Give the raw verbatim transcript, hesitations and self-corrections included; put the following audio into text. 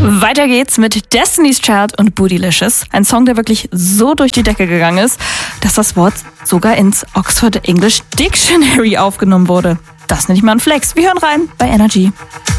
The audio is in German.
Weiter geht's mit Destiny's Child und Bootylicious. Ein Song, der wirklich so durch die Decke gegangen ist, dass das Wort sogar ins Oxford English Dictionary aufgenommen wurde. Das nenne ich mal ein Flex. Wir hören rein bei Energy.